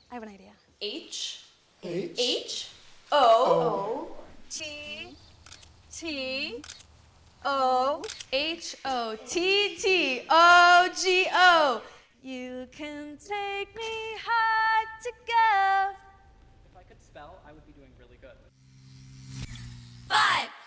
I have an idea. H. H. H. O. T. T. O. H-O-T-T-O-G-O. You can take me hard to go. If I could spell, I would be doing really good. 5.